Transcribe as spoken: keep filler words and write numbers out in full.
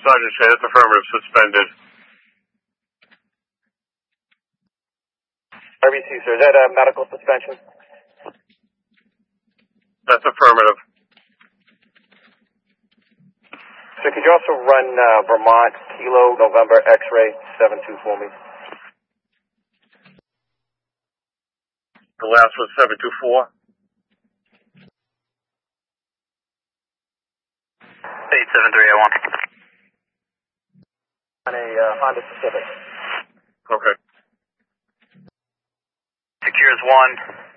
Sergeant Shea, that's affirmative, suspended. R B C, sir, is that a medical suspension? That's affirmative. Sir, could you also run uh, Vermont Kilo November X-ray seven two for me? The last was seven two four. eight seven three eight one. On a uh, Honda Pacific. Okay. Secures one.